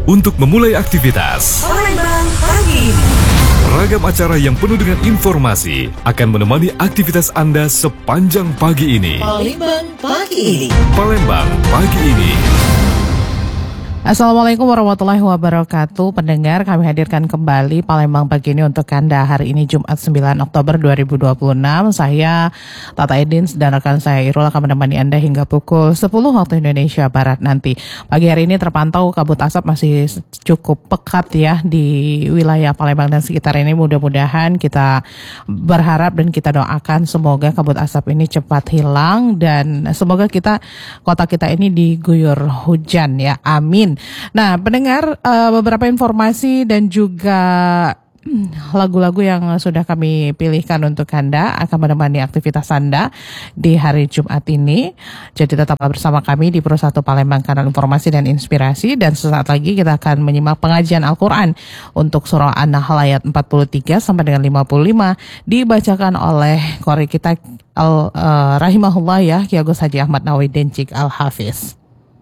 untuk memulai aktivitas. Palembang pagi. Ragam acara yang penuh dengan informasi akan menemani aktivitas Anda sepanjang pagi ini. Palembang pagi ini. Palembang pagi ini. Assalamualaikum warahmatullahi wabarakatuh. Pendengar, kami hadirkan kembali Palembang pagi ini untuk Anda hari ini Jumat 9 Oktober 2026. Saya Tata Edin dan rekan saya Irul akan menemani Anda hingga pukul 10 waktu Indonesia Barat nanti. Pagi hari ini terpantau kabut asap masih cukup pekat ya di wilayah Palembang dan sekitar ini. Mudah-mudahan kita berharap dan kita doakan semoga kabut asap ini cepat hilang dan semoga kota kita ini diguyur hujan ya. Amin. Nah, pendengar, beberapa informasi dan juga lagu-lagu yang sudah kami pilihkan untuk Anda akan menemani aktivitas Anda di hari Jumat ini. Jadi tetaplah bersama kami di Pro 1 Palembang, kanal informasi dan inspirasi. Dan sesaat lagi kita akan menyimak pengajian Al-Quran untuk surah An-Nahl ayat 43 sampai dengan 55 dibacakan oleh qori kita rahimahullah ya, Ki Agus Haji Ahmad Nawidin Cik Al-Hafiz.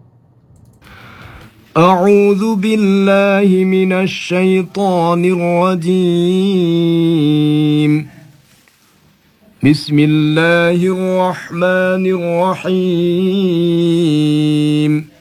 أعوذ بالله من الشيطان الرجيم بسم الله الرحمن الرحيم